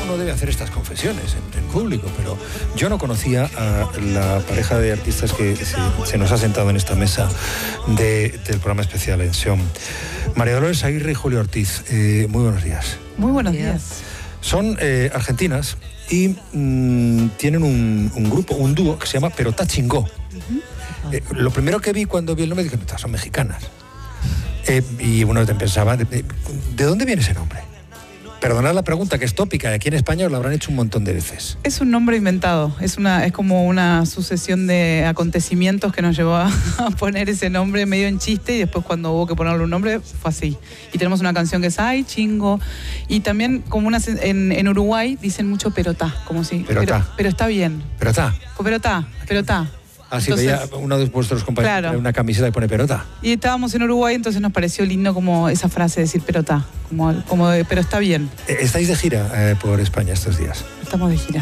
no debe hacer estas confesiones en público, pero yo no conocía a la pareja de artistas que se nos ha sentado en esta mesa del programa especial en Sion. María Dolores Aguirre y Julio Ortiz, muy buenos días. Muy buenos días. Son argentinas y tienen un grupo, un dúo que se llama Perotá Chingó. Lo primero que vi cuando vi el nombre, dije, son mexicanas. Y uno pensaba, ¿de dónde viene ese nombre? Perdonad la pregunta, que es tópica, aquí en España lo habrán hecho un montón de veces. Es un nombre inventado, es como una sucesión de acontecimientos que nos llevó a poner ese nombre medio en chiste, y después cuando hubo que ponerle un nombre fue así. Y tenemos una canción que es Ay, Chingo, y también como en Uruguay dicen mucho perotá, como si... Perotá. Pero está bien. Perotá. Perotá. Así veía uno de vuestros compañeros, claro, una camiseta que pone Perotá. Y estábamos en Uruguay, entonces nos pareció lindo como esa frase, decir Perotá, como de, pero está bien. ¿Estáis de gira por España estos días? Estamos de gira.